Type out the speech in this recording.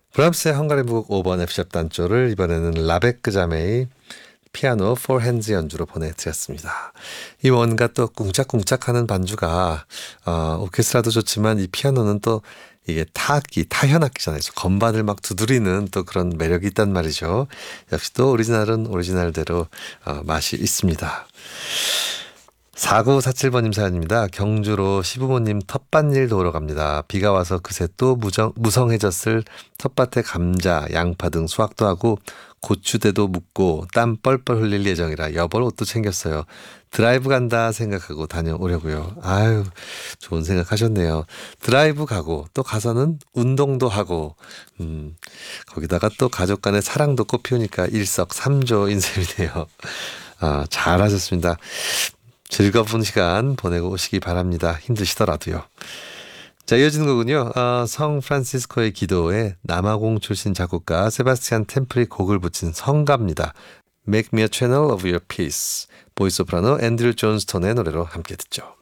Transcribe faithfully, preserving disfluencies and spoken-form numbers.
브람스의 헝가리무곡 오 번 F샵 단조를 이번에는 라베크 자매의 피아노 포 핸즈 연주로 보내드렸습니다. 이 뭔가 또 꿍짝꿍짝하는 반주가 어, 오케스트라도 좋지만 이 피아노는 또 이게 타악기, 타현악기잖아요. 그래서 건반을 막 두드리는 또 그런 매력이 있단 말이죠. 역시 또 오리지널은 오리지널대로 어, 맛이 있습니다. 사구사칠 번님 사연입니다. 경주로 시부모님 텃밭일 도우러 갑니다. 비가 와서 그새 또 무정, 무성해졌을 텃밭에 감자, 양파 등 수확도 하고 고추대도 묻고 땀 뻘뻘 흘릴 예정이라 여벌 옷도 챙겼어요. 드라이브 간다 생각하고 다녀오려고요. 아유, 좋은 생각하셨네요. 드라이브 가고 또 가서는 운동도 하고 음, 거기다가 또 가족 간의 사랑도 꽃피우니까 일석삼조인 셈이네요. 아, 잘하셨습니다. 즐거운 시간 보내고 오시기 바랍니다. 힘드시더라도요. 자, 이어지는 곡은요. 어, 성 프란시스코의 기도에 남아공 출신 작곡가 세바스찬 템플이 곡을 붙인 성가입니다. Make me a channel of your peace. 보이소프라노 앤드류 존스톤의 노래로 함께 듣죠.